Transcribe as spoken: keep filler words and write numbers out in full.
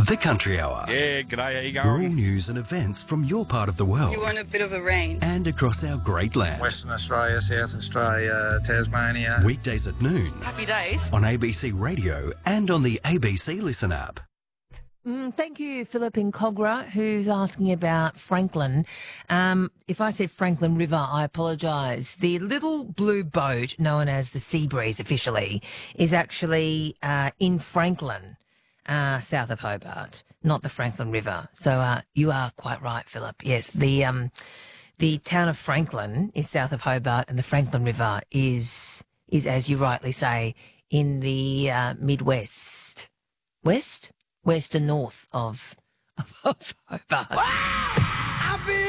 The Country Hour. Yeah, g'day, how you Rural going? news and events from your part of the world. You want a bit of a range. And across our great land. Western Australia, South Australia, Tasmania. Weekdays at noon. Happy days. On A B C Radio and on the A B C Listen app. Mm, thank you, Philip in Cogra, who's asking about Franklin. Um, if I said Franklin River, I apologise. The little blue boat, known as the Seabreeze officially, is actually uh, in Franklin, uh, south of Hobart, not the Franklin River. So uh, you are quite right, Philip. Yes, the um, the town of Franklin is south of Hobart, and the Franklin River is is, as you rightly say, in the uh, Midwest, west. West and north of, of Hobart.